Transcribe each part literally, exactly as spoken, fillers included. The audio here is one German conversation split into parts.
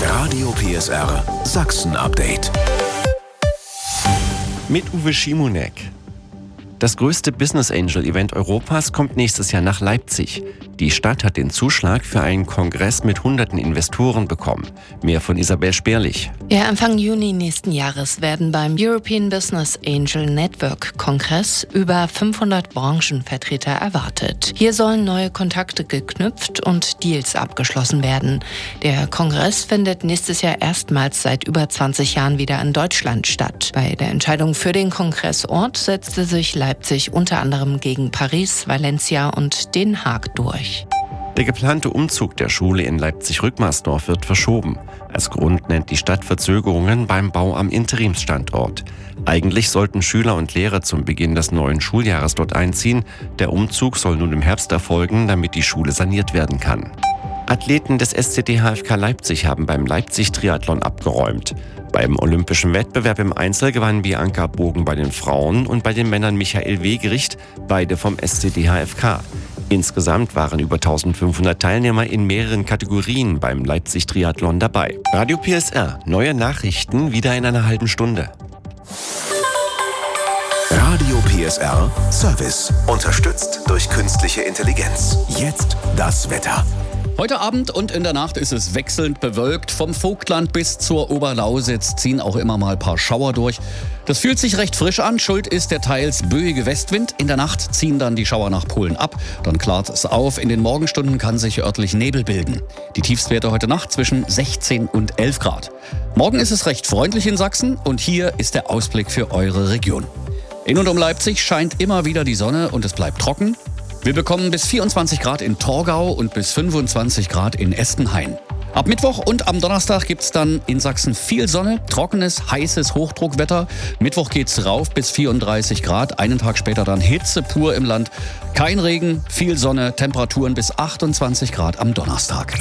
Radio P S R Sachsen-Update. Mit Uwe Schimonek. Das größte Business Angel Event Europas kommt nächstes Jahr nach Leipzig. Die Stadt hat den Zuschlag für einen Kongress mit hunderten Investoren bekommen. Mehr von Isabel Sperlich. Ja, Anfang Juni nächsten Jahres werden beim European Business Angel Network Kongress über fünfhundert Branchenvertreter erwartet. Hier sollen neue Kontakte geknüpft und Deals abgeschlossen werden. Der Kongress findet nächstes Jahr erstmals seit über zwanzig Jahren wieder in Deutschland statt. Bei der Entscheidung für den Kongressort setzte sich Leipzig unter anderem gegen Paris, Valencia und Den Haag durch. Der geplante Umzug der Schule in Leipzig-Rückmarsdorf wird verschoben. Als Grund nennt die Stadt Verzögerungen beim Bau am Interimsstandort. Eigentlich sollten Schüler und Lehrer zum Beginn des neuen Schuljahres dort einziehen. Der Umzug soll nun im Herbst erfolgen, damit die Schule saniert werden kann. Athleten des S C D H F K Leipzig haben beim Leipzig-Triathlon abgeräumt. Beim olympischen Wettbewerb im Einzel gewann Bianca Bogen bei den Frauen und bei den Männern Michael Wegericht, beide vom S C D H F K. Insgesamt waren über eintausendfünfhundert Teilnehmer in mehreren Kategorien beim Leipzig-Triathlon dabei. Radio P S R, neue Nachrichten wieder in einer halben Stunde. Radio P S R Service, unterstützt durch künstliche Intelligenz. Jetzt das Wetter. Heute Abend und in der Nacht ist es wechselnd bewölkt. Vom Vogtland bis zur Oberlausitz ziehen auch immer mal ein paar Schauer durch. Das fühlt sich recht frisch an. Schuld ist der teils böige Westwind. In der Nacht ziehen dann die Schauer nach Polen ab. Dann klart es auf. In den Morgenstunden kann sich örtlich Nebel bilden. Die Tiefstwerte heute Nacht zwischen sechzehn und elf Grad. Morgen ist es recht freundlich in Sachsen und hier ist der Ausblick für eure Region. In und um Leipzig scheint immer wieder die Sonne und es bleibt trocken. Wir bekommen bis vierundzwanzig Grad in Torgau und bis fünfundzwanzig Grad in Espenhain. Ab Mittwoch und am Donnerstag gibt's dann in Sachsen viel Sonne, trockenes, heißes Hochdruckwetter. Mittwoch geht's rauf bis vierunddreißig Grad, einen Tag später dann Hitze pur im Land. Kein Regen, viel Sonne, Temperaturen bis achtundzwanzig Grad am Donnerstag.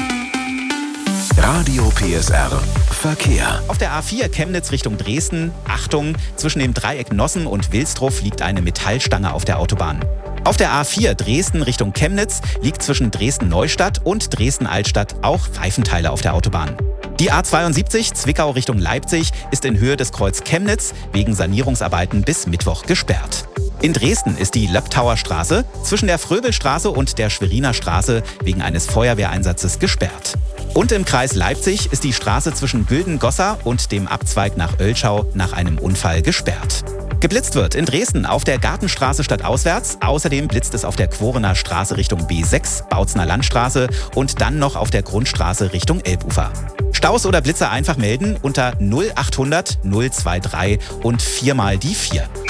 Radio P S R Verkehr. Auf der A vier Chemnitz Richtung Dresden, Achtung, zwischen dem Dreieck Nossen und Wilsdruff liegt eine Metallstange auf der Autobahn. Auf der A vier Dresden Richtung Chemnitz liegt zwischen Dresden-Neustadt und Dresden-Altstadt auch Reifenteile auf der Autobahn. Die A zweiundsiebzig Zwickau Richtung Leipzig ist in Höhe des Kreuz Chemnitz wegen Sanierungsarbeiten bis Mittwoch gesperrt. In Dresden ist die Löbtauer Straße zwischen der Fröbelstraße und der Schweriner Straße wegen eines Feuerwehreinsatzes gesperrt. Und im Kreis Leipzig ist die Straße zwischen Gülden-Gossa und dem Abzweig nach Oelschau nach einem Unfall gesperrt. Geblitzt wird in Dresden auf der Gartenstraße stadtauswärts. Außerdem blitzt es auf der Quorener Straße Richtung B sechs, Bautzner Landstraße und dann noch auf der Grundstraße Richtung Elbufer. Staus oder Blitze einfach melden unter null achthundert null drei drei und viermal die vier.